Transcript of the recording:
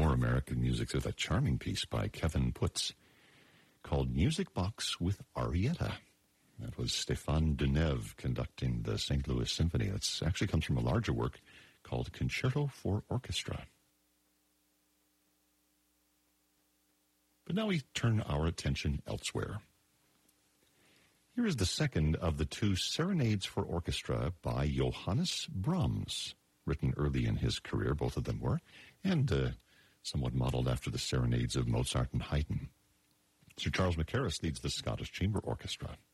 more American music. There's a charming piece by Kevin Putz called Music Box with Arietta. That was Stéphane Deneuve conducting the St. Louis Symphony. That actually comes from a larger work called Concerto for Orchestra. But now we turn our attention elsewhere. Here is the second of the two serenades for orchestra by Johannes Brahms, written early in his career, both of them were, and somewhat modeled after the serenades of Mozart and Haydn. Sir Charles Mackerras leads the Scottish Chamber Orchestra.